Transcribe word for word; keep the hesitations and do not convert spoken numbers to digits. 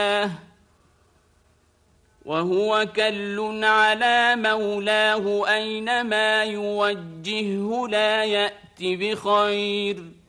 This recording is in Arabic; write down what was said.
وهو كل على مولاه أينما يوجهه لا يأت بخير